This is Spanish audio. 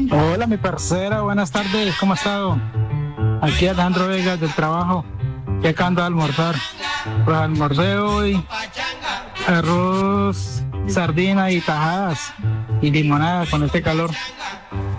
Hola, mi parcera, buenas tardes, ¿cómo ha estado? Aquí Alejandro Vegas del trabajo, que acabo de almorzar. Pues almorcé hoy arroz, sardina y tajadas y limonada con este calor.